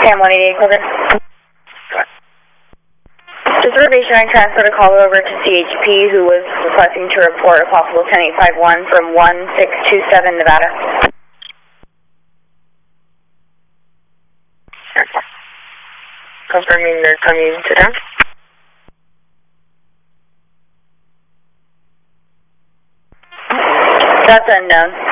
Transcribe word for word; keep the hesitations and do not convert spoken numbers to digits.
Cam one eighty-eight, clear. Just a reservation, I transferred a call over to C H P who was requesting to report a possible ten eight five one from one six two seven Nevada. Confirming they're coming to them. That's unknown.